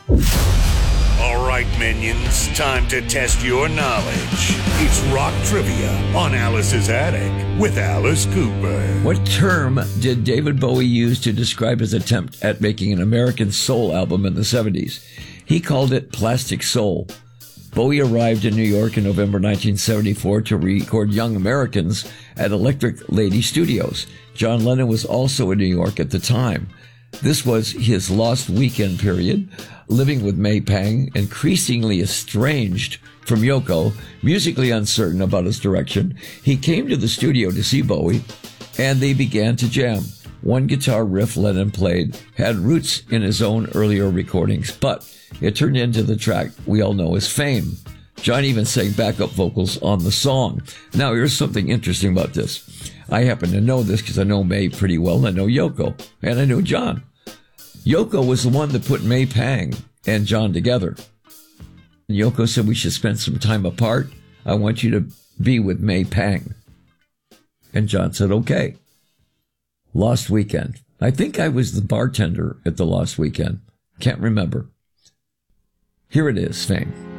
All right, minions, time to test your knowledge. It's rock trivia on Alice's Attic with Alice Cooper. What term did David Bowie use to describe his attempt at making an American soul album in the 70s? He called it plastic soul. Bowie arrived in New York in November 1974 to record Young Americans at Electric Lady Studios. John Lennon was also in New York at the time. This was his lost weekend period, living with May Pang, increasingly estranged from Yoko, musically uncertain about his direction. He came to the studio to see Bowie, and they began to jam. One guitar riff Lennon played had roots in his own earlier recordings, but it turned into the track we all know as Fame. John even sang backup vocals on the song. Now, here's something interesting about this. I happen to know this because I know May pretty well, and I know Yoko, and I know John. Yoko was the one that put May Pang and John together. And Yoko said we should spend some time apart. I want you to be with May Pang. And John said, okay. Lost Weekend. I think I was the bartender at the Lost Weekend. Can't remember. Here it is, Fame.